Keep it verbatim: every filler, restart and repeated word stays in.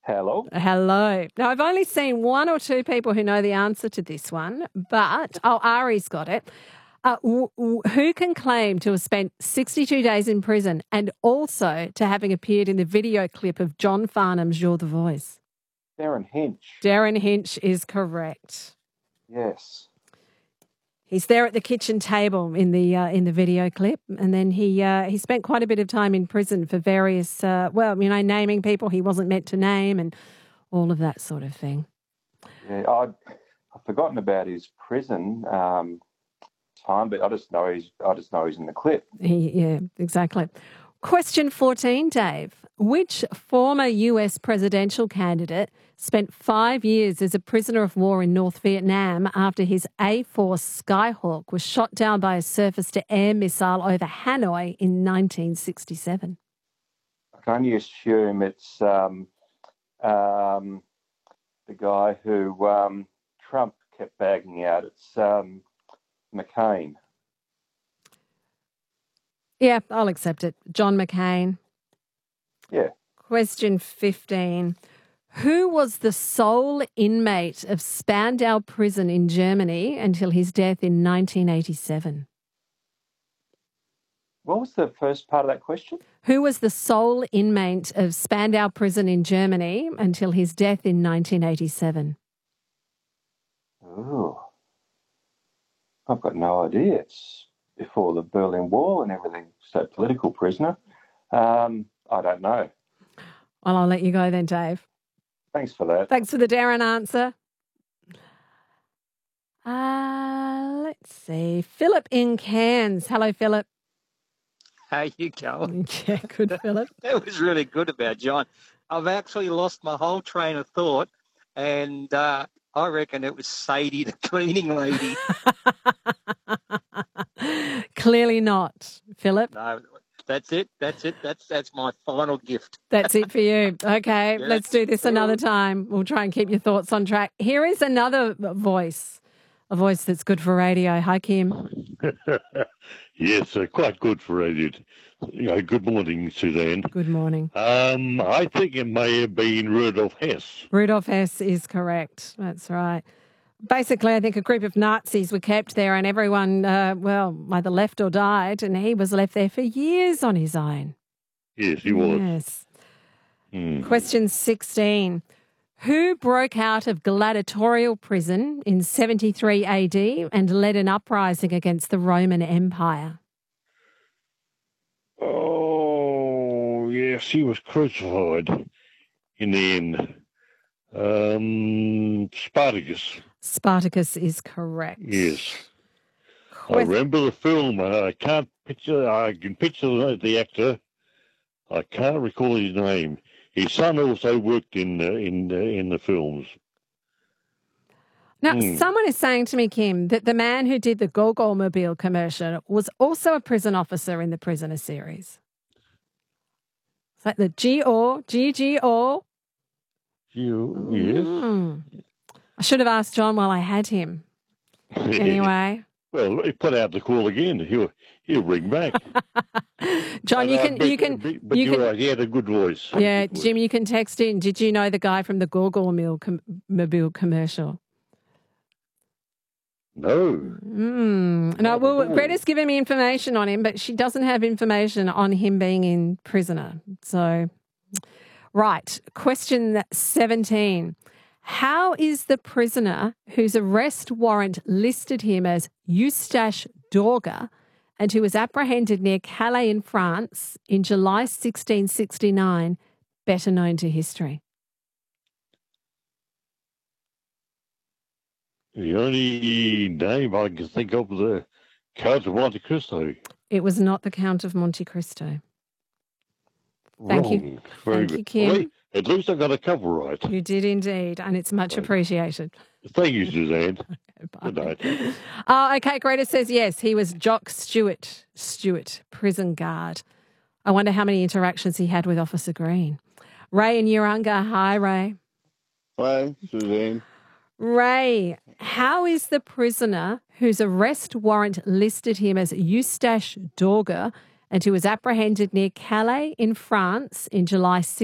Hello. Hello. Now, I've only seen one or two people who know the answer to this one, but, oh, Ari's got it. Uh, w- w- who can claim to have spent sixty-two days in prison and also to having appeared in the video clip of John Farnham's You're the Voice? Darren Hinch. Darren Hinch is correct. Yes. He's there at the kitchen table in the uh, in the video clip, and then he uh, he spent quite a bit of time in prison for various, uh, well, you know, naming people he wasn't meant to name and all of that sort of thing. Yeah, I'd, I've forgotten about his prison um, time, but I just know he's I just know he's in the clip. He, yeah, exactly. Question fourteen, Dave. Which former U S presidential candidate spent five years as a prisoner of war in North Vietnam after his A four Skyhawk was shot down by a surface-to-air missile over Hanoi in nineteen sixty-seven? I can only assume it's um, um, the guy who um, Trump kept bagging out. It's um, McCain. Yeah, I'll accept it. John McCain. Yeah. Question fifteen. Who was the sole inmate of Spandau prison in Germany until his death in nineteen eighty-seven? What was the first part of that question? Who was the sole inmate of Spandau prison in Germany until his death in nineteen eighty-seven? Oh, I've got no idea. It's before the Berlin Wall and everything. So political prisoner. Um, I don't know. Well, I'll let you go then, Dave. Thanks for that. Thanks for the Darren answer. Uh, let's see. Philip in Cairns. Hello, Philip. How you going? Yeah, good, Philip. That was really good about John. I've actually lost my whole train of thought, and uh, I reckon it was Sadie, the cleaning lady. Clearly not, Philip. No, that's it. That's it. That's that's my final gift. That's it for you. Okay, Yeah. let's do this another time. We'll try and keep your thoughts on track. Here is another voice, a voice that's good for radio. Hi, Kim. Yes, uh, quite good for radio. You know, good morning, Suzanne. Good morning. Um, I think it may have been Rudolf Hess. Rudolf Hess is correct. That's right. Basically, I think a group of Nazis were kept there and everyone, uh, well, either left or died, and he was left there for years on his own. Yes, he was. Yes. Hmm. Question sixteen. Who broke out of gladiatorial prison in seventy-three A D and led an uprising against the Roman Empire? Oh, yes, he was crucified in the end. Um, Spartacus. Spartacus is correct. Yes. I Quest- remember the film. Uh, I can't picture, I can picture the, the actor. I can't recall his name. His son also worked in uh, in uh, in the films. Now, Hmm. someone is saying to me, Kim, that the man who did the Gogol Mobile commercial was also a prison officer in the Prisoner series. It's like the G O, G G O. You, yes. Mm. I should have asked John while I had him. Anyway. Well, he put out the call again. He'll he'll ring back. John, But, you uh, can but- you can but, but you you're can right. He had a good voice. yeah, Good voice. Jim, you can text in. Did you know the guy from the Gogol Mill com- Mobile commercial? No. Mm. No, Not well, at all. Greta's given me information on him, but she doesn't have information on him being in prisoner. So, right. Question seventeen. How is the prisoner whose arrest warrant listed him as Eustache Dorga and who was apprehended near Calais in France in July sixteen sixty-nine better known to history? The only name I can think of is the Count of Monte Cristo. It was not the Count of Monte Cristo. Thank you. Wrong. Very Thank good. you, Kim. Well, at least I got a couple right. You did indeed, and it's much Right. appreciated. Thank you, Suzanne. Bye. Good night. Oh, okay, Greta says yes, he was Jock Stewart, Stewart, prison guard. I wonder how many interactions he had with Officer Green. Ray in Urunga. Hi, Ray. Hi, Suzanne. Ray, how is the prisoner whose arrest warrant listed him as Eustache Dorga and who was apprehended near Calais in France in July